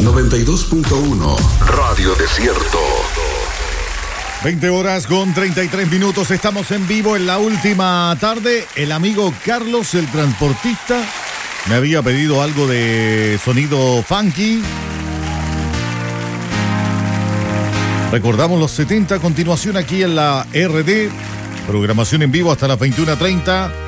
92.1 Radio Desierto. 20 horas con 33 minutos. Estamos en vivo en la última tarde. El amigo Carlos, el transportista, me había pedido algo de sonido funky. Recordamos los 70 a continuación aquí en la RD. Programación en vivo hasta las 21:30.